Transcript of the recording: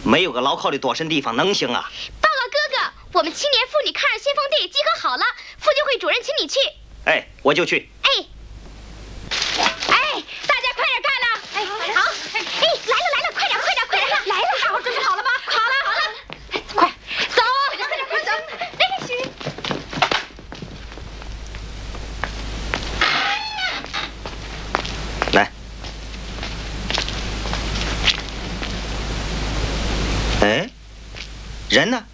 没有个牢靠的躲身地方能行啊？ 报告哥哥，我们青年妇女抗日先锋队集合好了，妇女会主任请你去。 哎，我就去。 哎，大家快点干了！哎，好，哎，来了，快点，来了！大伙准备好了吗？好了，快走，快走！哎，行。 来。哎，人呢？